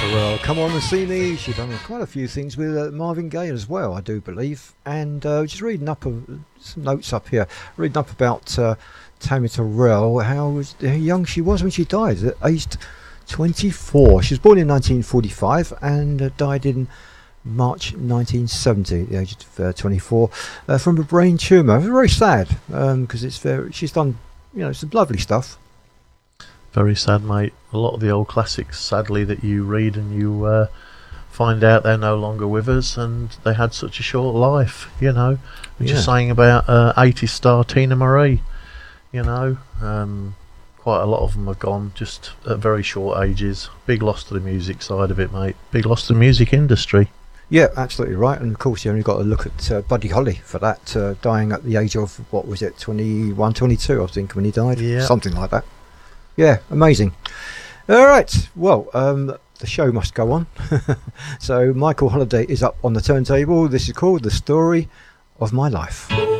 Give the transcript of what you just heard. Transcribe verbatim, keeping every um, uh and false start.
Well, come on and see me. She's done quite a few things with uh, Marvin Gaye as well, I do believe. And uh, just reading up uh, some notes up here, reading up about uh, Tammy Terrell, how, was, how young she was when she died, at aged twenty-four. She was born in nineteen forty-five and uh, died in March nineteen seventy, at the age of uh, twenty-four, uh, from a brain tumour. Very sad, because um, it's very. She's done, you know, some lovely stuff. Very sad, mate. A lot of the old classics, sadly, that you read and you uh, find out they're no longer with us, and they had such a short life, you know. We're Yeah. just saying about uh, eighties star Tina Marie, you know. Um, quite a lot of them are gone just at very short ages. Big loss to the music side of it, mate. Big loss to the music industry. Yeah, absolutely right. And of course, you only got to look at uh, Buddy Holly for that, uh, dying at the age of, what was it, twenty-one, twenty-two, I think, when he died. Yeah. Something like that. Yeah, amazing. All right, well, um, the show must go on. So Michael Holiday is up on the turntable. This is called The Story of My Life.